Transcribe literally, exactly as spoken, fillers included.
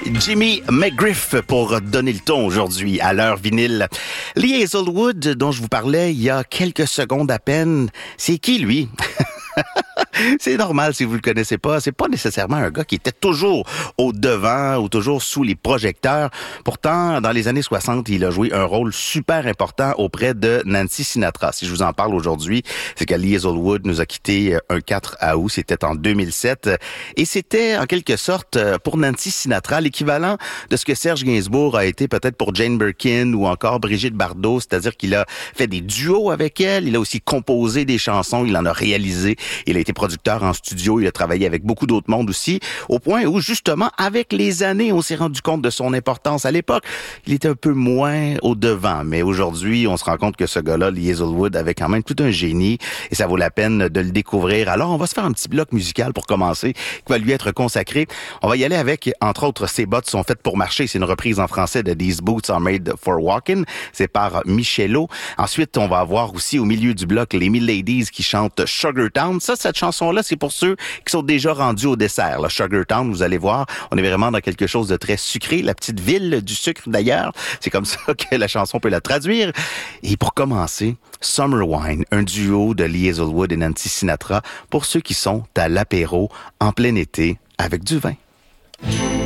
Jimmy McGriff pour donner le ton aujourd'hui à l'heure vinyle. Lee Hazlewood, dont je vous parlais il y a quelques secondes à peine, c'est qui lui? C'est normal si vous le connaissez pas. C'est pas nécessairement un gars qui était toujours au devant ou toujours sous les projecteurs. Pourtant, dans les années soixante, il a joué un rôle super important auprès de Nancy Sinatra. Si je vous en parle aujourd'hui, c'est que Lee Hazlewood nous a quittés un quatre août. C'était en deux mille sept. Et c'était, en quelque sorte, pour Nancy Sinatra, l'équivalent de ce que Serge Gainsbourg a été peut-être pour Jane Birkin ou encore Brigitte Bardot. C'est-à-dire qu'il a fait des duos avec elle. Il a aussi composé des chansons. Il en a réalisé. Il a été producteur en studio, il a travaillé avec beaucoup d'autres mondes aussi, au point où, justement, avec les années, on s'est rendu compte de son importance. À l'époque, il était un peu moins au devant, mais aujourd'hui, on se rend compte que ce gars-là, Lee Hazlewood, avait quand même tout un génie, et ça vaut la peine de le découvrir. Alors, on va se faire un petit bloc musical pour commencer, qui va lui être consacré. On va y aller avec, entre autres, Ces bottes sont faites pour marcher. C'est une reprise en français de These Boots Are Made for Walking. C'est par Michelot. Ensuite, on va avoir aussi, au milieu du bloc, les Miladies qui chantent Sugar Town. Ça, cette chanson-là, c'est pour ceux qui sont déjà rendus au dessert. Là, Sugar Town, vous allez voir, on est vraiment dans quelque chose de très sucré. La petite ville du sucre, d'ailleurs. C'est comme ça que la chanson peut la traduire. Et pour commencer, Summer Wine, un duo de Lee Hazlewood et Nancy Sinatra, pour ceux qui sont à l'apéro en plein été avec du vin.